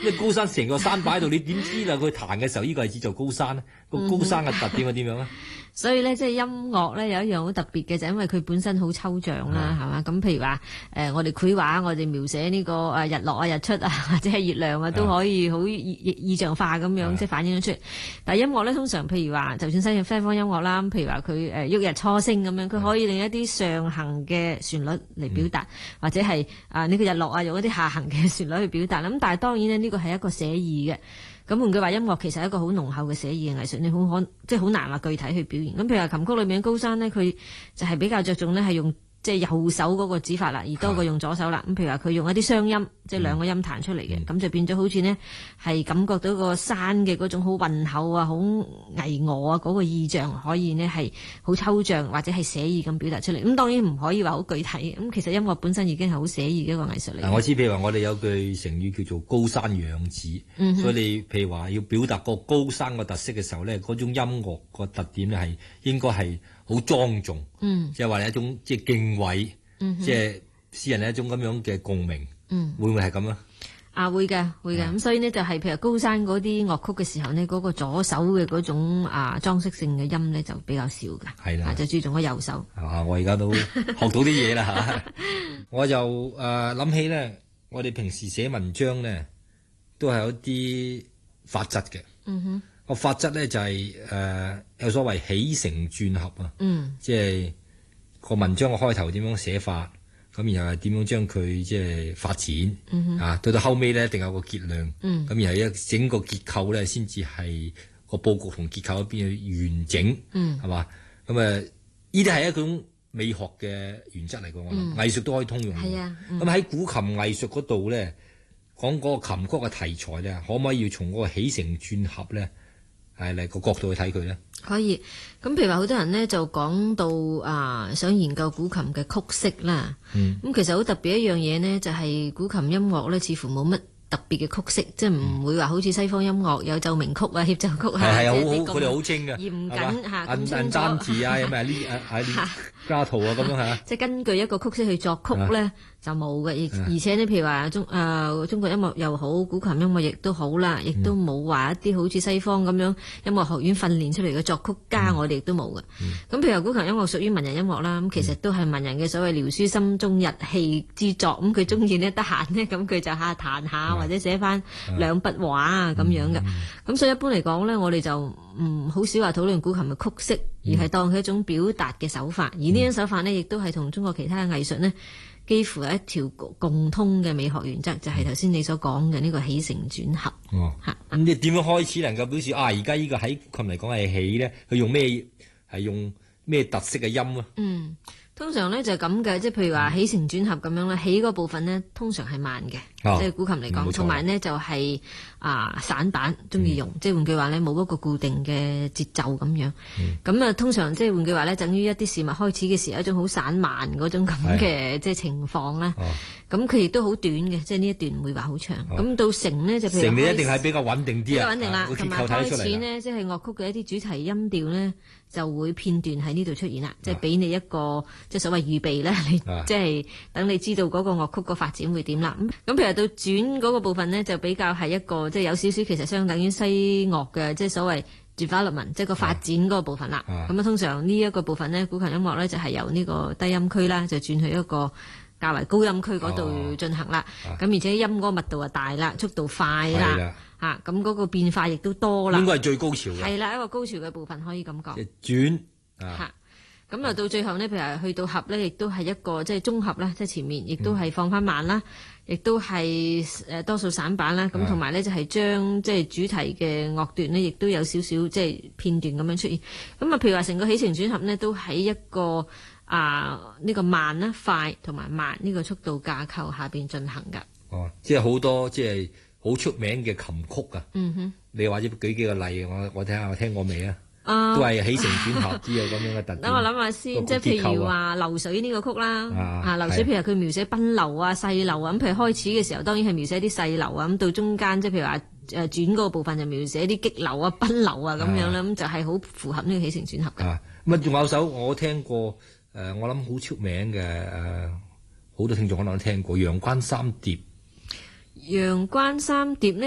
因為高山成個山擺喺度，你點知啦？佢彈嘅時候，呢個係指做高山咧？個高山嘅特點係點樣咧？ 所以咧，即係音樂咧有一樣好特別嘅，就因為佢本身好抽象啦，係嘛？咁譬如話我哋繪畫，我哋描寫呢個日落啊、日出啊，或者係月亮啊，都可以好意象化咁樣，即係反映得出嚟。但係音樂咧，通常譬如話，就算西方音樂啦，譬如話佢旭日初升咁樣，佢可以令一啲上行嘅旋律嚟表達，或者係呢個日落啊，用一啲下行嘅旋律去表達。咁但係當然呢，呢個係一個寫意嘅。咁換句話，音樂其實係一個好濃厚嘅寫意嘅藝術，你即係好難話具體去表現。咁譬如話琴曲裏面高山呢，佢就係比較着重呢係用即係右手嗰個指法啦，而多過用左手啦。咁譬如話佢用一啲雙音，即係兩個音彈出嚟嘅，咁就變咗好似呢係感覺到個山嘅嗰種好渾厚啊、好巍峨啊嗰個意象，可以呢係好抽象或者係寫意咁表達出嚟。咁當然唔可以話好具體。咁其實音樂本身已經係好寫意嘅一個藝術嚟。 我知譬如話我哋有句成語叫做高山仰止，所以你譬如話要表達個高山個特色嘅時候咧，嗰種音樂個特點咧係應該係好莊重，即係話係一種即係敬畏，即係詩人係一種咁樣嘅共鳴，會唔會係咁啊？ 會嘅。咁所以呢，就係譬如高山嗰啲樂曲嘅時候呢，嗰個左手嘅嗰種裝飾性嘅音呢，就比較少㗎，係啦，就注重個右手。 我而家都學到啲嘢啦嚇，我就諗起咧，我哋平時寫文章咧都係有啲法則嘅。個法則咧就係有所謂起承轉合啊，即係個文章嘅開頭點樣寫法，咁然後係點樣將佢即係發展，到後尾咧一定有個結論，咁然後一整個結構咧先至係個佈局同結構一邊去完整，係嘛？咁呢啲係一種美學嘅原則嚟嘅，我諗藝術都可以通用。咁喺古琴藝術嗰度咧，講嗰個琴曲嘅題材咧，可唔可以要從嗰個起承轉合咧？係嚟個角度去睇佢咧，可以。 咁譬如話，好多人呢就講到想研究古琴嘅曲式啦。咁其實好特別一樣嘢呢，就係古琴音樂呢，似乎冇乜特別嘅曲式，即係唔會話好似西方音樂有奏鳴曲啊、協奏曲啊， 佢哋好清嘅， 嚴謹嚇咁清楚。 按單字啊，有咩加圖啊咁樣嚇。 即係根據一個曲式去作曲咧，就冇嘅。而且呢，譬如話中國音樂又好，古琴音樂亦都好啦，亦都冇話一啲好似西方咁樣音樂學院訓練出嚟嘅作曲家，我哋亦都冇嘅。咁譬如古琴音樂屬於文人音樂啦，咁其實都係文人嘅所謂聊書心中日氣之作。咁佢中意呢得閒呢，咁佢就彈下或者寫翻兩筆畫啊咁樣嘅。咁所以一般嚟講呢，我哋就好少話討論古琴嘅曲式，而係當佢一種表達嘅手法。而呢種手法呢，亦都係同中國其他嘅藝術呢，幾乎係一條共通嘅美學原則，就係頭先你所講嘅呢個起承轉合。 咁你點樣開始能夠表示而家呢個喺琴嚟講係起咧？佢用咩特色嘅音啊？ 通常咧就係咁嘅，即係譬如話起承轉合咁樣啦，起嗰部分呢，通常係慢嘅，即係古琴嚟講，同埋呢就係散板中意用，即係換句話呢，冇一個固定嘅節奏咁樣。咁通常即係換句話呢，等於一啲事物開始嘅時候一種好散漫嗰種咁嘅即係情況啦。咁佢亦都好短嘅，即係呢一段唔會話好長。咁到成呢，就譬如成你一定係比較穩定啲比較穩定啦，同埋開始呢，即係樂曲嘅一啲主題音調呢，就會片段喺呢度出現啦，即係俾你一個即係所謂預備咧，你即係等你知道嗰個樂曲個發展會點啦。咁譬如到轉嗰個部分呢，就比較係一個即係有少少其實相等於西樂嘅即係所謂 development， 即係個發展嗰個部分啦。咁通常呢一個部分呢，古琴音樂呢，就係由呢個低音區啦，就轉去一個較為高音區嗰度進行啦。咁而且音嗰個密度啊大啦，速度快啦。咁嗰個變化亦都多啦， 應該係最高潮嘅。 係啦，一個高潮嘅部分可以咁講。 轉咁到最後呢，譬如去到合呢，亦都係一個即係中合啦，即係前面亦都係放翻慢啦，亦都係多數散板啦。咁同埋呢，就係將即係主題嘅樂段呢，亦都有少少即係片段咁樣出現。咁譬如話成個起承轉合呢，都喺一個呢個慢啦、快同埋慢呢個速度架構下邊進行㗎。 即係好多即係好出名嘅琴曲啊！你或者舉幾個例，我睇下我聽過未啊？都係起承轉合之類咁樣嘅特點。 等我諗下先，即係譬如話流水呢個曲啦，流水譬如佢描寫奔流啊、細流啊，咁譬如開始嘅時候當然係描寫啲細流啊，咁到中間即係譬如話轉嗰個部分就描寫啲激流啊、奔流啊咁樣啦，咁就係好符合呢個起承轉合嘅。 咁仲有首我聽過我諗好出名嘅好多聽眾可能都聽過《陽關三疊》。 陽關三疊呢？